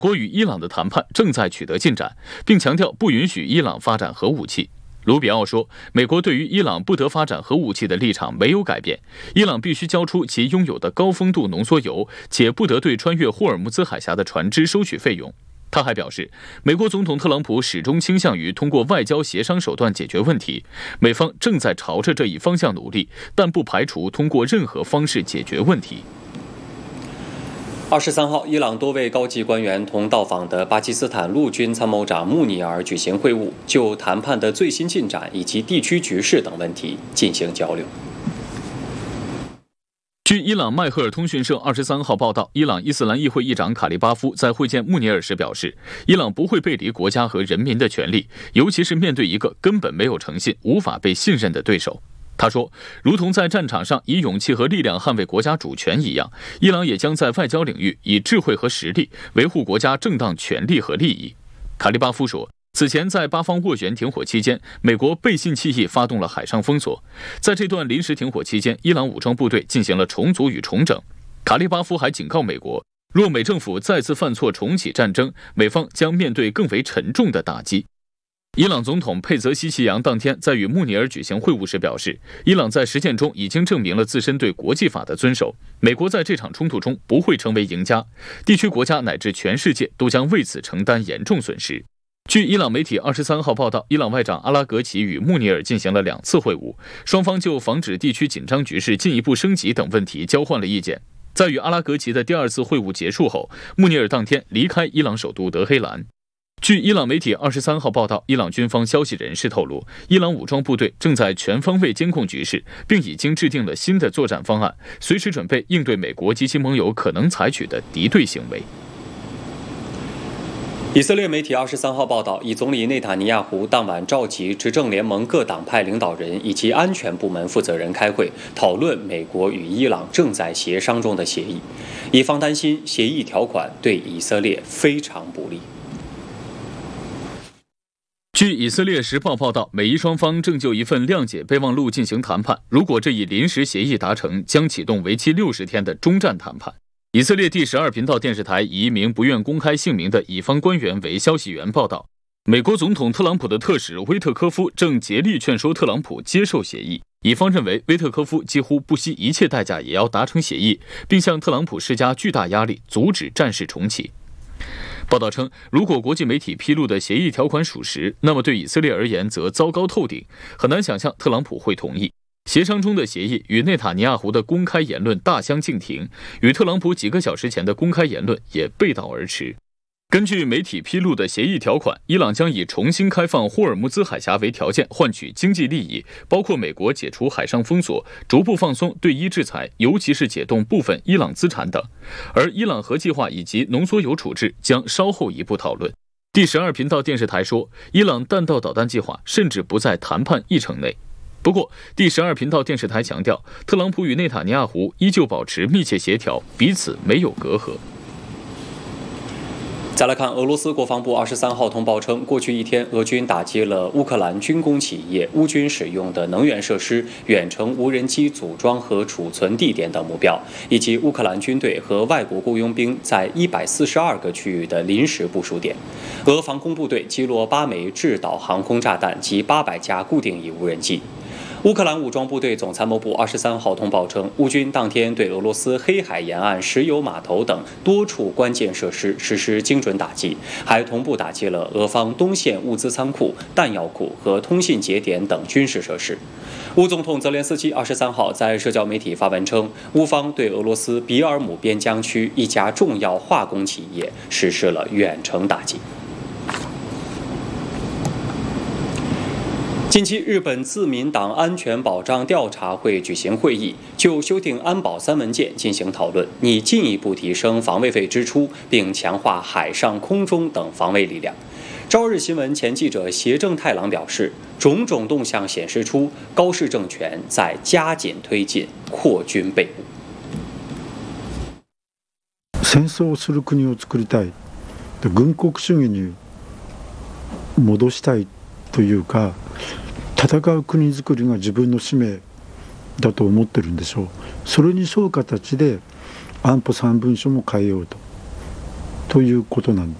国与伊朗的谈判正在取得进展，并强调不允许伊朗发展核武器。卢比奥说，美国对于伊朗不得发展核武器的立场没有改变，伊朗必须交出其拥有的高丰度浓缩铀，且不得对穿越霍尔木兹海峡的船只收取费用。他还表示，美国总统特朗普始终倾向于通过外交协商手段解决问题，美方正在朝着这一方向努力，但不排除通过任何方式解决问题。 23号，伊朗多位高级官员同到访的巴基斯坦陆军参谋长穆尼尔举行会晤，就谈判的最新进展以及地区局势等问题进行交流。 据伊朗迈赫尔通讯社23号报道，伊朗伊斯兰议会议长卡利巴夫在会见穆尼尔时表示，伊朗不会背离国家和人民的权利，尤其是面对一个根本没有诚信、无法被信任的对手。他说，如同在战场上以勇气和力量捍卫国家主权一样，伊朗也将在外交领域以智慧和实力维护国家正当权利和利益。卡利巴夫说，此前在巴方斡旋停火期间，美国背信弃义发动了海上封锁。在这段临时停火期间，伊朗武装部队进行了重组与重整。卡利巴夫还警告美国，若美政府再次犯错重启战争，美方将面对更为沉重的打击。伊朗总统佩泽西奇扬当天在与穆尼尔举行会晤时表示，伊朗在实践中已经证明了自身对国际法的遵守，美国在这场冲突中不会成为赢家，地区国家乃至全世界都将为此承担严重损失。据伊朗媒体23号报道，伊朗外长阿拉格齐与穆尼尔进行了2次会晤，双方就防止地区紧张局势进一步升级等问题交换了意见。在与阿拉格齐的第2次会晤结束后，穆尼尔当天离开伊朗首都德黑兰。据伊朗媒体23号报道，伊朗军方消息人士透露，伊朗武装部队正在全方位监控局势，并已经制定了新的作战方案，随时准备应对美国及其盟友可能采取的敌对行为。 以色列媒体23号报道，以总理内塔尼亚胡当晚召集执政联盟各党派领导人以及安全部门负责人开会，讨论美国与伊朗正在协商中的协议。以方担心协议条款对以色列非常不利。 据以色列时报报道，美伊双方正就一份谅解备忘录进行谈判，如果这一临时协议达成，将启动为期60天的终战谈判。以色列第12频道电视台以一名不愿公开姓名的以方官员为消息源报道，美国总统特朗普的特使威特科夫正竭力劝说特朗普接受协议。以方认为威特科夫几乎不惜一切代价也要达成协议，并向特朗普施加巨大压力，阻止战事重启。报道称，如果国际媒体披露的协议条款属实，那么对以色列而言则糟糕透顶，很难想象特朗普会同意。协商中的协议与内塔尼亚胡的公开言论大相径庭，与特朗普几个小时前的公开言论也背道而驰。根据媒体披露的协议条款，伊朗将以重新开放霍尔木兹海峡为条件换取经济利益，包括美国解除海上封锁、逐步放松对伊制裁，尤其是解冻部分伊朗资产等。而伊朗核计划以及浓缩铀处置将稍后一步讨论。第12频道电视台说，伊朗弹道导弹计划甚至不在谈判议程内。不过，第12频道电视台强调，特朗普与内塔尼亚胡依旧保持密切协调，彼此没有隔阂。 再来看，俄罗斯国防部23号通报称，过去一天，俄军打击了乌克兰军工企业、乌军使用的能源设施、远程无人机组装和储存地点等目标，以及乌克兰军队和外国雇佣兵在142个区域的临时部署点。俄防空部队击落8枚制导航空炸弹及800架固定翼无人机。乌克兰武装部队总参谋部23号通报称，乌军当天对俄罗斯黑海沿岸石油码头等多处关键设施实施精准打击，还同步打击了俄方东线物资仓库、弹药库和通信节点等军事设施。乌总统泽连斯基23号在社交媒体发文称，乌方对俄罗斯比尔姆边疆区一家重要化工企业实施了远程打击。近期，日本自民党安全保障调查会举行会议，就修订安保3文件进行讨论，拟进一步提升防卫费支出，并强化海上、空中等防卫力量。朝日新闻前记者胁正太郎表示，种种动向显示出高市政权在加紧推进扩军备武。 戦争をする国を作りたい、軍国主義に戻したいというか。戦う国づくりが自分の使命だと思ってるんでしょう。それに沿う形で安保3文書も変えようと。 ということなん